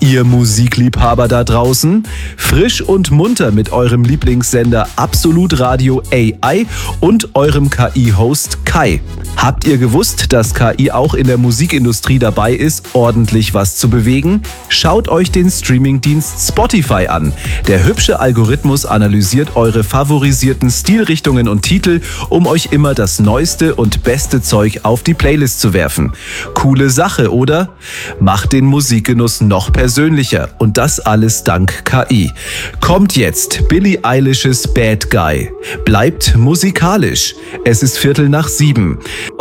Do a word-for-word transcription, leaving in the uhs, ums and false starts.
Ihr Musikliebhaber da draußen? Frisch und munter mit eurem Lieblingssender Absolut Radio A I und eurem K I-Host Kai. Habt ihr gewusst, dass K I auch in der Musikindustrie dabei ist, ordentlich was zu bewegen? Schaut euch den Streamingdienst Spotify an. Der hübsche Algorithmus analysiert eure favorisierten Stilrichtungen und Titel, um euch immer das neueste und beste Zeug auf die Playlist zu werfen. Coole Sache, oder? Macht den Musikgenuss noch persönlicher und das alles dank K I. Kommt jetzt Billie Eilishes Bad Guy. Bleibt musikalisch. Es ist Viertel nach sieben.